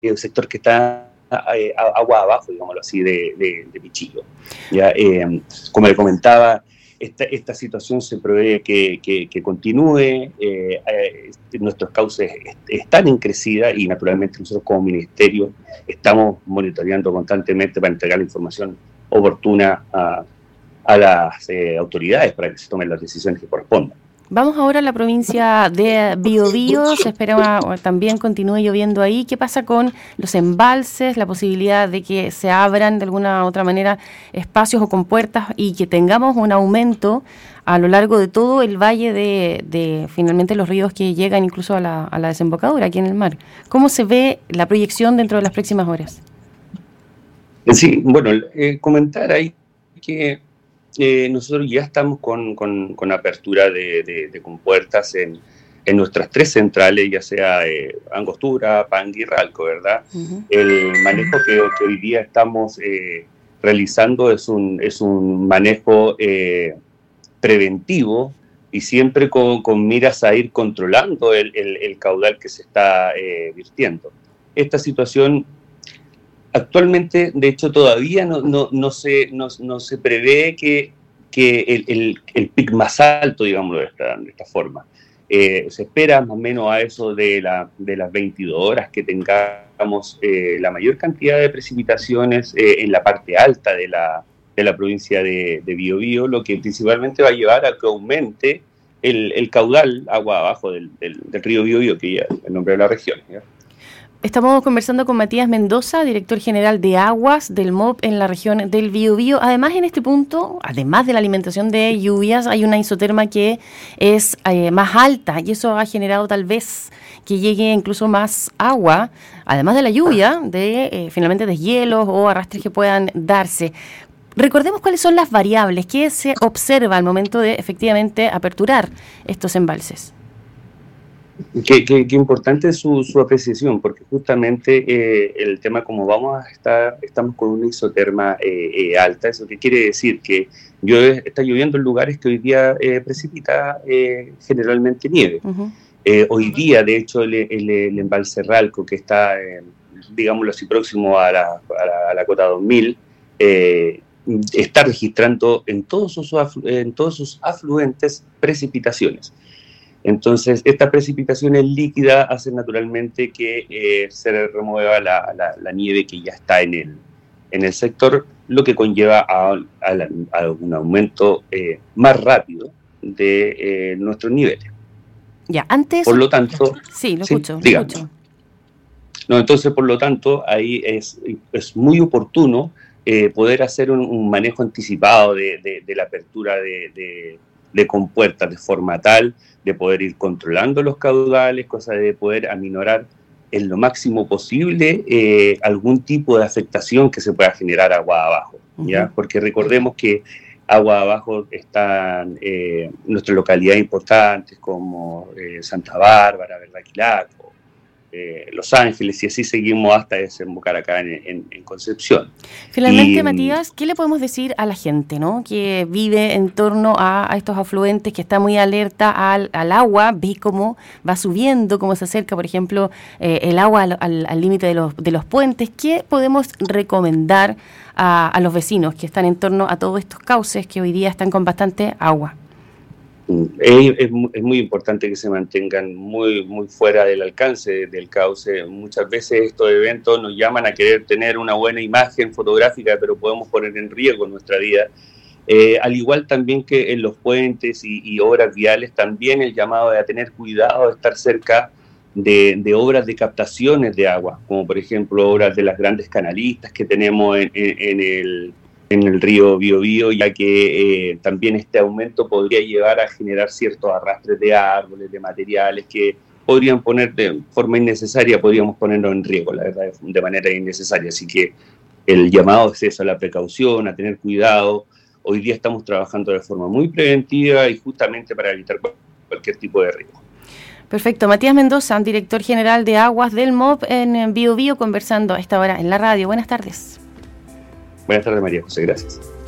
el sector que está agua abajo, digámoslo así, de Pichillo. ¿Ya? Como le comentaba, esta situación se prevé que continúe, nuestros cauces están en crecida y naturalmente nosotros como ministerio estamos monitoreando constantemente para entregar la información oportuna a las autoridades para que se tomen las decisiones que correspondan. Vamos ahora a la provincia de Biobío, se espera también continúe lloviendo ahí. ¿Qué pasa con los embalses, la posibilidad de que se abran de alguna u otra manera espacios o compuertas y que tengamos un aumento a lo largo de todo el valle de finalmente los ríos que llegan incluso a la desembocadura aquí en el mar? ¿Cómo se ve la proyección dentro de las próximas horas? Sí, bueno, comentar ahí que nosotros ya estamos con apertura de compuertas en nuestras 3 centrales, ya sea Angostura, Pangui y Ralco, ¿verdad? Uh-huh. El manejo que hoy día estamos realizando es un manejo preventivo y siempre con miras a ir controlando el caudal que se está virtiendo. Esta situación actualmente, de hecho, todavía no se prevé que el pic más alto, digámoslo de esta forma. Se espera más o menos a eso de las 22 horas que tengamos la mayor cantidad de precipitaciones en la parte alta de la provincia de Biobío, lo que principalmente va a llevar a que aumente el caudal agua abajo del río Biobío, que ya es el nombre de la región, ¿ya? Estamos conversando con Matías Mendoza, director general de Aguas del MOP en la región del Biobío. Además, en este punto, además de la alimentación de lluvias, hay una isoterma que es más alta y eso ha generado tal vez que llegue incluso más agua, además de la lluvia, finalmente deshielos o arrastres que puedan darse. Recordemos cuáles son las variables que se observa al momento de efectivamente aperturar estos embalses. Qué importante es su apreciación, porque justamente el tema, como estamos con una isoterma alta, ¿eso qué quiere decir? Que está lloviendo en lugares que hoy día precipita generalmente nieve. Uh-huh. Hoy día, de hecho, el embalse Ralco, que está, digámoslo así, próximo a la cota 2000, está registrando en todos sus afluentes precipitaciones. Entonces, estas precipitaciones líquidas hacen naturalmente que se remueva la nieve que ya está en el sector, lo que conlleva a un aumento más rápido de nuestros niveles. Ya, antes... Por lo tanto... Sí, lo escucho. No, entonces, por lo tanto, ahí es muy oportuno poder hacer un manejo anticipado de la apertura de compuertas de forma tal de poder ir controlando los caudales, cosa de poder aminorar en lo máximo posible algún tipo de afectación que se pueda generar agua abajo, ¿ya? Uh-huh. Porque recordemos que agua abajo están nuestras localidades importantes como Santa Bárbara, Verdaquilaco, Los Ángeles, y así seguimos hasta desembocar acá en Concepción. Finalmente, Matías, ¿qué le podemos decir a la gente, ¿no?, que vive en torno a estos afluentes, que está muy alerta al agua, ve cómo va subiendo, cómo se acerca, por ejemplo, el agua al límite de los puentes? ¿Qué podemos recomendar a los vecinos que están en torno a todos estos cauces que hoy día están con bastante agua? Es muy importante que se mantengan muy fuera del alcance del cauce. Muchas veces estos eventos nos llaman a querer tener una buena imagen fotográfica, pero podemos poner en riesgo nuestra vida. Al igual también que en los puentes y obras viales, también el llamado a tener cuidado, de estar cerca de obras de captaciones de agua, como por ejemplo obras de las grandes canalistas que tenemos en el río Biobío, ya que también este aumento podría llevar a generar ciertos arrastres de árboles, de materiales que podrían poner de forma innecesaria, podríamos ponernos en riesgo, la verdad, de manera innecesaria. Así que el llamado es eso, a la precaución, a tener cuidado. Hoy día estamos trabajando de forma muy preventiva y justamente para evitar cualquier tipo de riesgo. Perfecto. Matías Mendoza, director general de Aguas del MOP en Biobío, conversando a esta hora en la radio. Buenas tardes. Buenas tardes, María José, gracias.